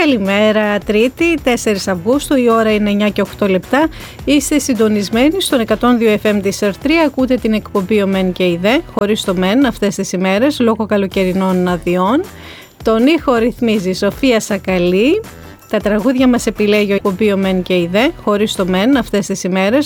Καλημέρα, Τρίτη, 4 Αυγούστου, η ώρα είναι 9 και 8 λεπτά. Είστε συντονισμένοι στον 102 FM της ΕΡΤ3, ακούτε την εκπομπή «Ο ΜΕΝ και η ΔΕ», χωρίς το ΜΕΝ αυτές τις ημέρες, λόγω καλοκαιρινών αδειών. Τον ήχο ρυθμίζει η Σοφία Σακαλή. Τα τραγούδια μας επιλέγει η εκπομπή «Ο ΜΕΝ και η ΔΕ», χωρίς το ΜΕΝ αυτές τις ημέρες,